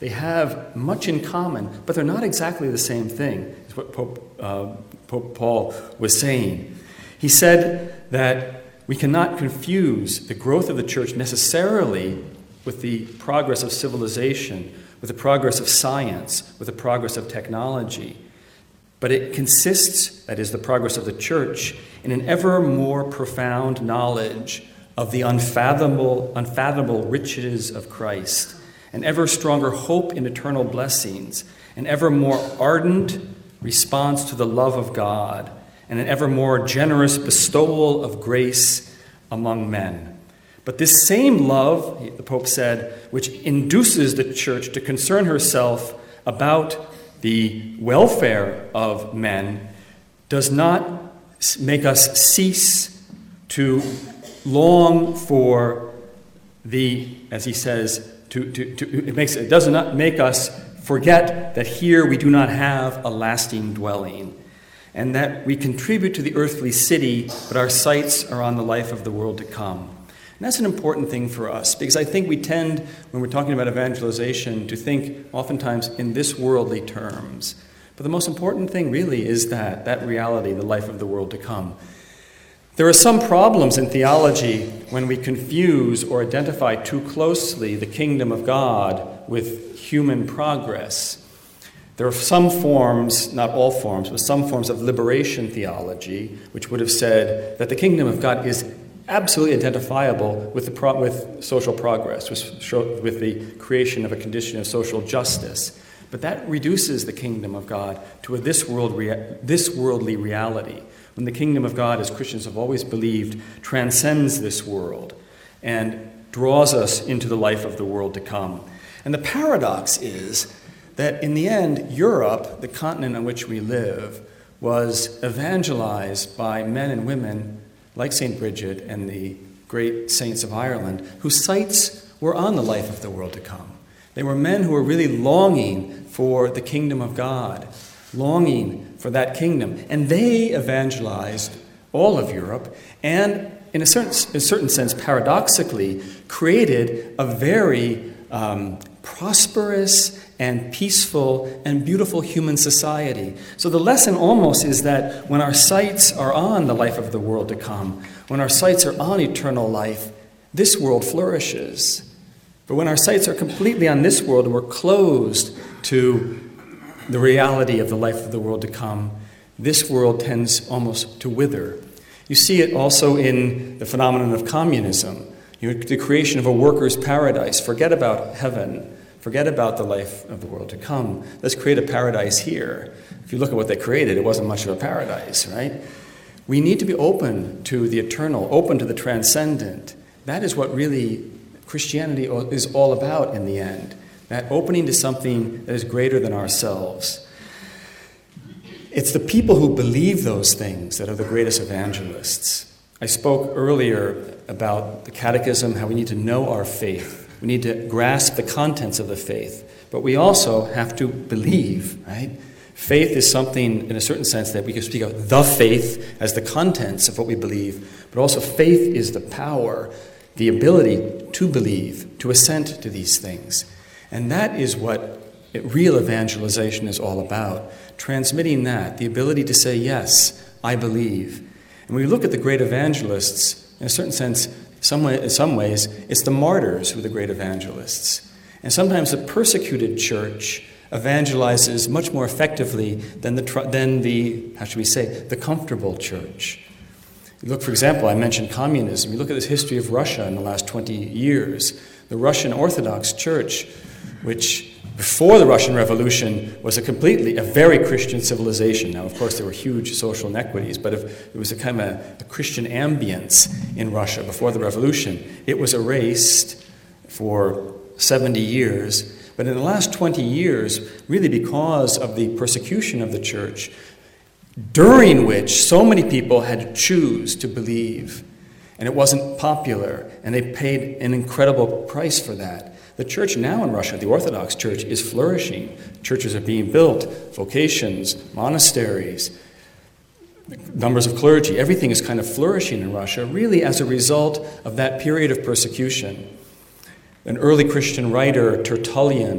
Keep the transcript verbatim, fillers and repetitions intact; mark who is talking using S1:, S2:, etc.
S1: They have much in common, but they're not exactly the same thing, is what Pope, uh, Pope Paul was saying. He said that we cannot confuse the growth of the church necessarily with the progress of civilization, with the progress of science, with the progress of technology. But it consists, that is, the progress of the church, in an ever more profound knowledge of the unfathomable, unfathomable riches of Christ, an ever stronger hope in eternal blessings, an ever more ardent response to the love of God, and an ever more generous bestowal of grace among men. But this same love, the Pope said, which induces the church to concern herself about the welfare of men, does not make us cease to long for the, as he says, to, to, to it makes it does not make us forget that here we do not have a lasting dwelling, and that we contribute to the earthly city, but our sights are on the life of the world to come. And that's an important thing for us, because I think we tend, when we're talking about evangelization, to think oftentimes in this worldly terms. But the most important thing really is that, that reality, the life of the world to come. There are some problems in theology when we confuse or identify too closely the kingdom of God with human progress. There are some forms, not all forms, but some forms of liberation theology, which would have said that the kingdom of God is absolutely identifiable with the pro- with social progress, with, with the creation of a condition of social justice. But that reduces the kingdom of God to a this world rea- this worldly reality, when the kingdom of God, as Christians have always believed, transcends this world and draws us into the life of the world to come. And the paradox is that in the end, Europe, the continent on which we live, was evangelized by men and women like Saint Bridget and the great saints of Ireland, whose sights were on the life of the world to come. They were men who were really longing for the kingdom of God, longing for that kingdom. And they evangelized all of Europe and, in a certain, in a certain sense, paradoxically, created a very um, prosperous and peaceful and beautiful human society. So the lesson almost is that when our sights are on the life of the world to come, when our sights are on eternal life, this world flourishes. But when our sights are completely on this world and we're closed to the reality of the life of the world to come, this world tends almost to wither. You see it also in the phenomenon of communism, you know, the creation of a workers' paradise. Forget about heaven. Forget about the life of the world to come. Let's create a paradise here. If you look at what they created, it wasn't much of a paradise, right? We need to be open to the eternal, open to the transcendent. That is what really Christianity is all about in the end. That opening to something that is greater than ourselves. It's the people who believe those things that are the greatest evangelists. I spoke earlier about the catechism, how we need to know our faith. We need to grasp the contents of the faith. But we also have to believe, right? Faith is something, in a certain sense, that we can speak of the faith as the contents of what we believe. But also faith is the power, the ability to believe, to assent to these things. And that is what real evangelization is all about. Transmitting that, the ability to say, yes, I believe. And when we look at the great evangelists, in a certain sense, some way, in some ways, it's the martyrs who are the great evangelists. And sometimes the persecuted church evangelizes much more effectively than the, than the, how should we say, the comfortable church. You look, for example, I mentioned communism. You look at this history of Russia in the last twenty years. The Russian Orthodox Church, which before the Russian Revolution was a completely, a very Christian civilization. Now, of course, there were huge social inequities, but if it was a kind of a, a Christian ambience in Russia before the revolution, it was erased for seventy years. But in the last twenty years, really because of the persecution of the church, during which so many people had to choose to believe, and it wasn't popular, and they paid an incredible price for that. The church now in Russia, the Orthodox Church, is flourishing. Churches are being built, vocations, monasteries, numbers of clergy. Everything is kind of flourishing in Russia, really as a result of that period of persecution. An early Christian writer, Tertullian,